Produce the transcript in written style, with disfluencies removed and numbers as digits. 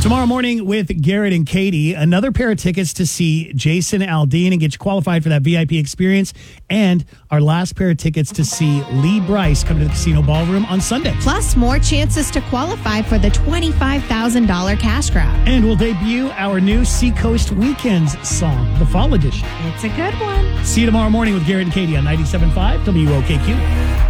Tomorrow morning with Garrett and Katie, another pair of tickets to see Jason Aldean and get you qualified for that VIP experience. And our last pair of tickets to see Lee Brice come to the Casino Ballroom on Sunday. Plus, more chances to qualify for the $25,000 cash grab. And we'll debut our new Seacoast Weekends song, the Fall Edition. It's a good one. See you tomorrow morning with Garrett and Katie on 97.5 WOKQ.